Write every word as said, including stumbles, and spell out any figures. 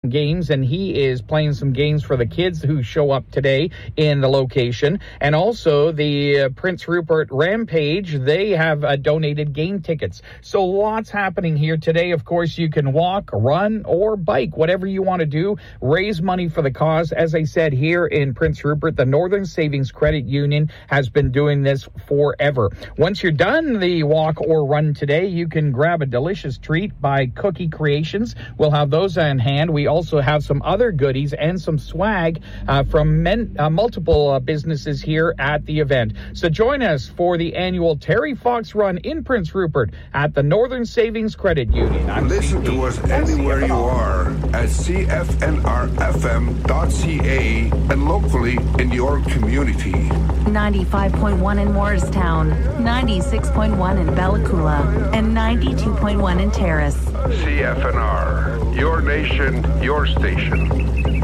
games, and he is playing some games for the kids who show up today in the location. And also the uh, Prince Rupert Rampage, they have uh, donated game tickets. So lots happening here today. Of course, you can walk, run, or bike, whatever you want to do. Raise money for the cause. As I said, here in Prince Rupert, the Northern Savings Credit Union has been doing this forever. Once you're done the walk or run today, you can grab a delicious treat by Cookie Creations. We'll have those on hand. We also have some other goodies and some swag uh, from men, uh, multiple uh, businesses here at the event. So join us for the annual Terry Fox Run in Prince Rupert at the Northern Savings Credit Union. I'm Listen to us anywhere you are at C F N R F M dot C A and locally in your community. ninety-five point one in Morristown, ninety-six point one in Bella Coola, and ninety-two point one in Terrace. C F N R, your nation, your station.